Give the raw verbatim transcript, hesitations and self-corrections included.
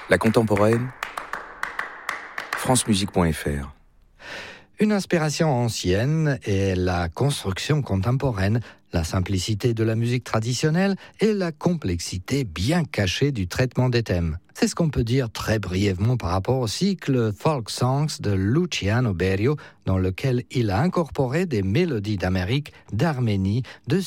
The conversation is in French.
La contemporaine, francemusique point f r. Une inspiration ancienne est la construction contemporaine, la simplicité de la musique traditionnelle et la complexité bien cachée du traitement des thèmes. C'est ce qu'on peut dire très brièvement par rapport au cycle Folk Songs de Luciano Berio, dans lequel il a incorporé des mélodies d'Amérique, d'Arménie, de